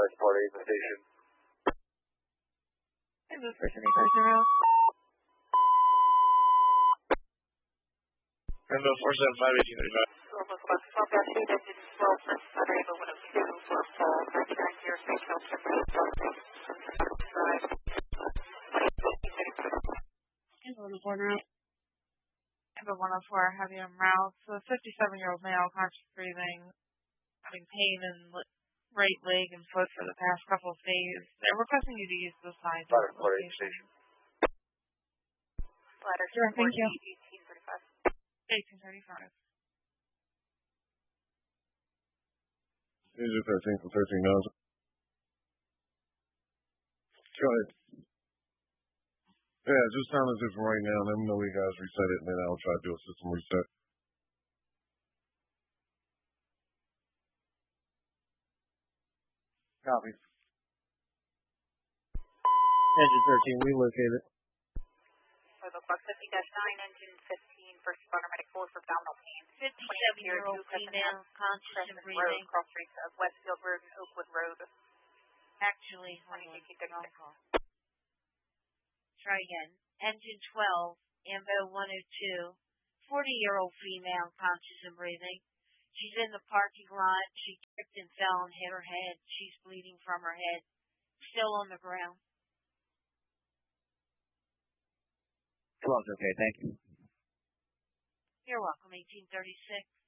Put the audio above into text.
Part 8 the station. And this person 850. And the 475 1835. Northwest West 12-8 engine 12 for Sunraven 102 for fall 99 gear space shelter for And the corner out. Number 104, heavy on mouth. So a 57-year-old male, conscious breathing, having pain in right leg and foot for the past couple of days. They're requesting you to use the side location. Ladder sure, thank you. 1835. 1835. User 13 for 13,000. Go ahead. Yeah, just silence it for right now. Let me know you guys reset it, and then I'll try to do a system reset. Copy. Engine 13, we located. Northwest West 50-9, engine 15 for paramedic 4 for abdominal pain. 57-year-old female, conscious and breathing. Cross Street of Westfield Road and Oakwood Road. Actually, hold on. Wrong call. Try again. Engine 12, AMBO 102, 40-year-old female, conscious and breathing. She's in the parking lot. She tripped and fell and hit her head. She's bleeding from her head. Still on the ground. Well, okay, thank you. You're welcome, 1836.